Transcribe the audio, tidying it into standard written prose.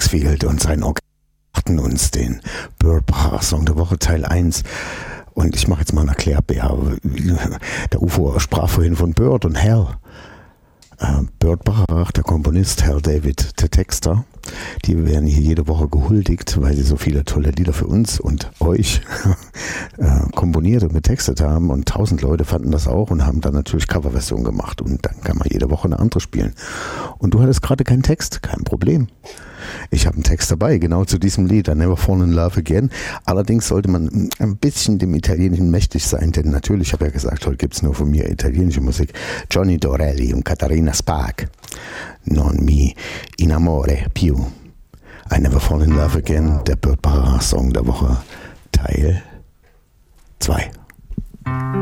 Maxfield und sein Orchester machten uns den Burt Bacharach Song der Woche Teil 1. Und ich mache jetzt mal einen Erklärbär. Der UFO sprach vorhin von Burt und Hal. Burt Bacharach, der Komponist, Hal David, der Texter, die werden hier jede Woche gehuldigt, weil sie so viele tolle Lieder für uns und euch komponiert und getextet haben, und 1000 Leute fanden das auch und haben dann natürlich Coverversion gemacht, und dann kann man jede Woche eine andere spielen. Und du hattest gerade keinen Text, kein Problem. Ich habe einen Text dabei, genau zu diesem Lied, I Never Fall in Love Again. Allerdings sollte man ein bisschen dem Italienischen mächtig sein, denn natürlich, ich habe ja gesagt, heute gibt es nur von mir italienische Musik. Johnny Dorelli und Caterina Spark. Non mi inamore più. I Never Fall in Love Again, der Burt Bacharach Song der Woche, Teil 2.